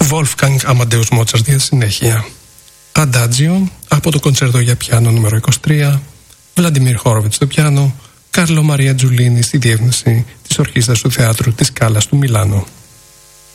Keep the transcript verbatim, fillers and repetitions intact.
Wolfgang Amadeus Mozart για συνέχεια. Αντάτζιο από το κοντσέρτο για πιάνο νούμερο είκοσι τρία, Βλαντιμίρ Χόροβιτς στο πιάνο, Κάρλο Μαρία Τζουλίνι στη διεύθυνση της ορχήστρας του θεάτρου της Σκάλας του Μιλάνο.